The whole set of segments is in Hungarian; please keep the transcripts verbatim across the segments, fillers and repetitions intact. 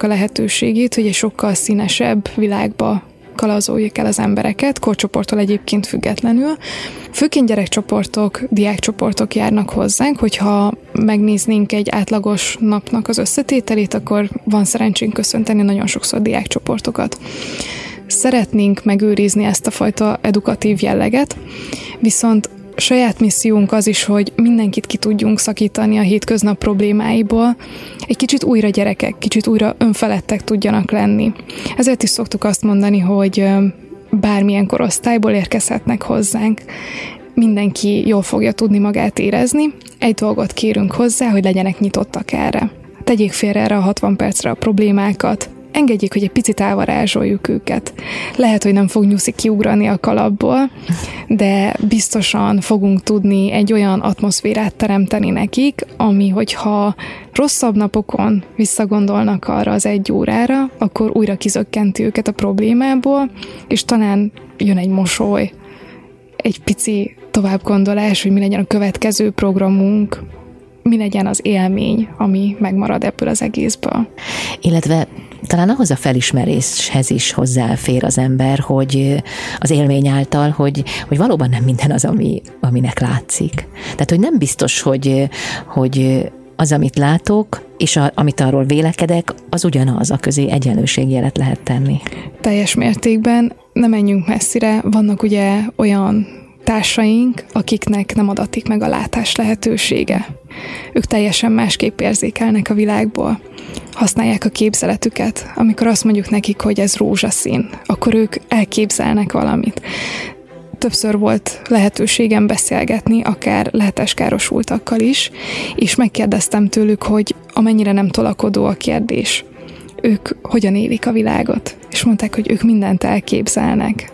a lehetőségét, hogy egy sokkal színesebb világba kalazoljuk el az embereket, korcsoporttól egyébként függetlenül. Főként gyerekcsoportok, diákcsoportok járnak hozzánk, hogyha megnéznénk egy átlagos napnak az összetételét, akkor van szerencsénk köszönteni nagyon sokszor diákcsoportokat. Szeretnénk megőrizni ezt a fajta edukatív jelleget, viszont saját missziónk az is, hogy mindenkit ki tudjunk szakítani a hétköznap problémáiból, egy kicsit újra gyerekek, kicsit újra önfeledtek tudjanak lenni. Ezért is szoktuk azt mondani, hogy bármilyen korosztályból érkezhetnek hozzánk. Mindenki jól fogja tudni magát érezni. Egy dolgot kérünk hozzá, hogy legyenek nyitottak erre. Tegyék félre erre a hatvan percre a problémákat, engedjék, hogy egy picit elvarázsoljuk őket. Lehet, hogy nem fog nyuszi kiugrani a kalapból, de biztosan fogunk tudni egy olyan atmoszférát teremteni nekik, ami, hogyha rosszabb napokon visszagondolnak arra az egy órára, akkor újra kizökkenti őket a problémából, és talán jön egy mosoly, egy pici továbbgondolás, hogy mi legyen a következő programunk, mi legyen az élmény, ami megmarad ebből az egészből. Illetve talán ahhoz a felismeréshez is hozzáfér az ember, hogy az élmény által, hogy, hogy valóban nem minden az, ami, aminek látszik. Tehát, hogy nem biztos, hogy, hogy az, amit látok, és a, amit arról vélekedek, az ugyanaz, a közé egyenlőségjelet lehet tenni. Teljes mértékben, nem menjünk messzire, vannak ugye olyan társaink, akiknek nem adatik meg a látás lehetősége. Ők teljesen másképp érzékelnek a világból. Használják a képzeletüket. Amikor azt mondjuk nekik, hogy ez rózsaszín, akkor ők elképzelnek valamit. Többször volt lehetőségem beszélgetni, akár látáskárosultakkal is, és megkérdeztem tőlük, hogy amennyire nem tolakodó a kérdés, ők hogyan élik a világot. És mondták, hogy ők mindent elképzelnek.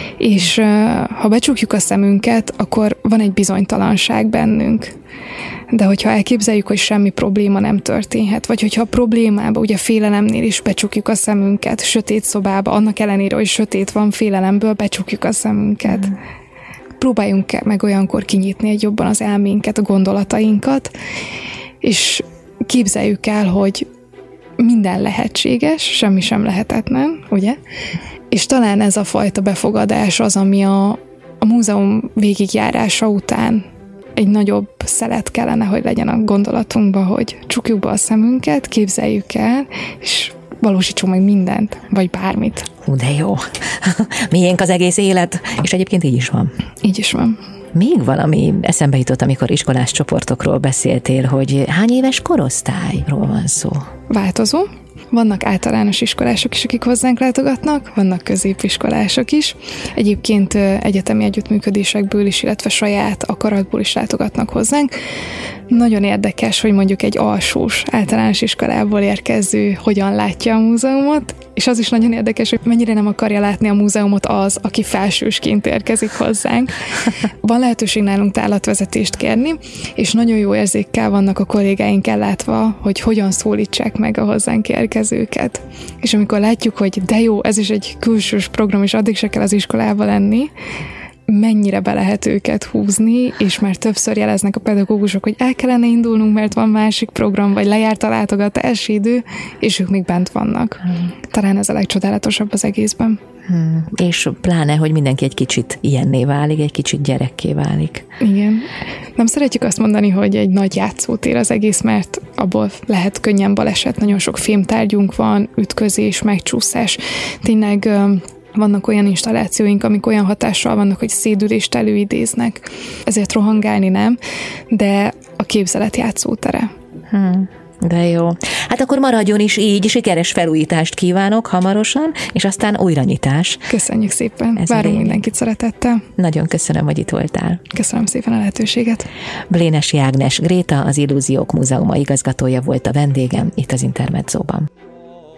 És ha becsukjuk a szemünket, akkor van egy bizonytalanság bennünk. De hogyha elképzeljük, hogy semmi probléma nem történhet, vagy hogyha a problémába, ugye félelemnél is becsukjuk a szemünket, sötét szobába, annak ellenére, hogy sötét van, félelemből becsukjuk a szemünket. Mm. Próbáljunk meg olyankor kinyitni egy jobban az elménket, a gondolatainkat, és képzeljük el, hogy minden lehetséges, semmi sem lehetetlen, ugye? És talán ez a fajta befogadás az, ami a, a múzeum végigjárása után egy nagyobb szelet kellene, hogy legyen a gondolatunkban, hogy csukjuk be a szemünket, képzeljük el, és valósítsunk meg mindent, vagy bármit. Hú, de jó. Miénk az egész élet, és egyébként így is van. Így is van. Még valami eszembe jutott, amikor iskolás csoportokról beszéltél, hogy hány éves korosztályról van szó? Változó. Vannak általános iskolások is, akik hozzánk látogatnak, vannak középiskolások is. Egyébként egyetemi együttműködésekből is, illetve saját akaratból is látogatnak hozzánk. Nagyon érdekes, hogy mondjuk egy alsós általános iskolából érkező hogyan látja a múzeumot, és az is nagyon érdekes, hogy mennyire nem akarja látni a múzeumot az, aki felsősként érkezik hozzánk. Van lehetőség nálunk tárlatvezetést kérni, és nagyon jó érzékkel vannak a kollégáink ellátva, hogy hogyan szólítsák meg a hozzánk érkezőket. És amikor látjuk, hogy de jó, ez is egy külsős program, és addig se kell az iskolába lenni, mennyire be lehet őket húzni, és már többször jeleznek a pedagógusok, hogy el kellene indulnunk, mert van másik program, vagy lejárt a látogatási idő, és ők még bent vannak. Hmm. Talán ez a legcsodálatosabb az egészben. Hmm. És pláne, hogy mindenki egy kicsit ilyenné válik, egy kicsit gyerekké válik. Igen. Nem szeretjük azt mondani, hogy egy nagy játszótér az egész, mert abból lehet könnyen baleset, nagyon sok fémtárgyunk van, ütközés, megcsúszás. Tényleg vannak olyan installációink, amik olyan hatással vannak, hogy szédülést előidéznek. Ezért rohangálni nem, de a képzelet játszótere. Hmm. De jó. Hát akkor maradjon is így, sikeres felújítást kívánok hamarosan, és aztán újranyitás. Köszönjük szépen. Ez várunk mindenkit szeretettel. Nagyon köszönöm, hogy itt voltál. Köszönöm szépen a lehetőséget. Blénessy Ágnes Gréta, az Illúziók Múzeuma igazgatója volt a vendégem itt az Intermedzóban.